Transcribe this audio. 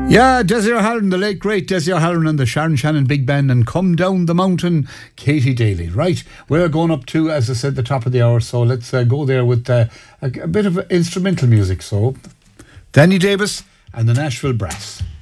Yeah, Desi O'Halloran, the late great Desi O'Halloran and the Sharon Shannon Big Band and Come Down the Mountain, Katie Daly. Right, we're going up to, as I said, the top of the hour, so let's go there with a bit of instrumental music. So, Danny Davis and the Nashville Brass.